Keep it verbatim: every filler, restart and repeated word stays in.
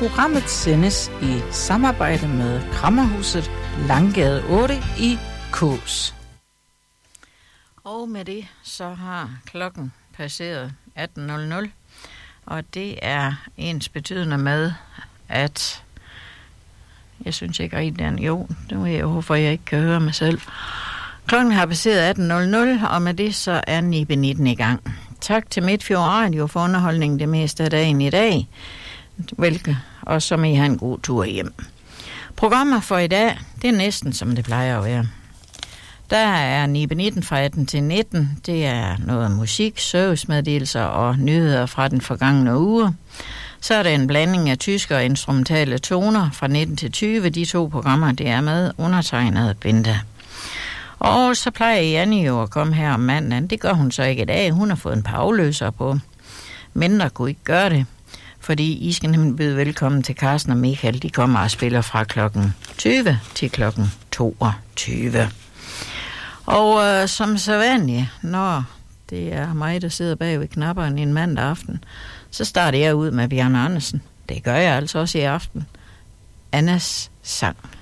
Programmet sendes i samarbejde med Krammerhuset Langgade otte i Kås. Og med det så har klokken passeret atten nul nul, og det er ens betydende med, at jeg synes ikke rigtig, den jo, det ved jeg hvorfor jeg ikke kan høre mig selv. Klokken har passeret atten nul nul, og med det så er Nibe nitten i gang. Tak til Midtfjord Radio for underholdningen det meste af dagen i dag. Velke, og så må I have en god tur hjem. Programmer for i dag, det er næsten som det plejer at være. Der er Nibe nitten fra atten til nitten. Det er noget musik, servicemeddelelser og nyheder fra den forgangne uge. Så er der en blanding af tyske og instrumentale toner fra nitten til tyve. De to programmer, det er med undertegnet Bente. Og så plejer Janne jo at komme her om mandagen. Det gør hun så ikke i dag. Hun har fået en par afløser på. Mindre kunne ikke gøre det, fordi I skal nemlig byde velkommen til Carsten og Michael. De kommer og spiller fra klokken tyve til klokken toogtyve. Og øh, som sædvanligt, når det er mig, der sidder bag ved knapperne en mandag aften, så starter jeg ud med Bjarne Andersen. Det gør jeg altså også i aften. Annas sang.